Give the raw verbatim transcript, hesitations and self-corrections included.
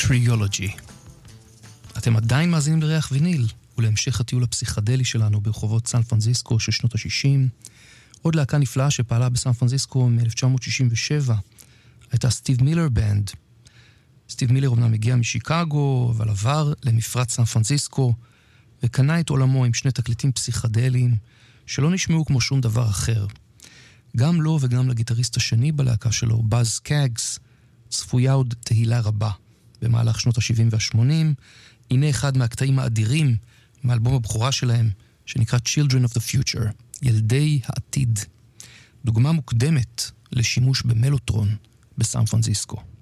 טריולוגי. אתם עדיין מאזינים לריח ויניל, ולהמשך הטיול הפסיכדלי שלנו ברחובות סן פרנסיסקו של שנות ה-שישים. עוד להקה נפלאה שפעלה בסן פרנסיסקו מ-אלף תשע מאות שישים ושבע הייתה סטיב מילר בנד. סטיב מילר אומנם הגיע משיקגו, אבל עבר למפרץ סן פרנסיסקו, וקנה את עולמו עם שני תקליטים פסיכדליים שלא נשמעו כמו שום דבר אחר. גם לו וגם לגיטריסט השני בלהקה שלו, באז קאגס, צפויה עוד תהילה רבה במהלך שנות ה-שבעים וה-שמונים. הנה אחד מהקטעים האדירים מאלבום הבכורה שלהם, שנקרא Children of the Future, ילדי העתיד. דוגמה מוקדמת לשימוש במלוטרון בסן פרנסיסקו.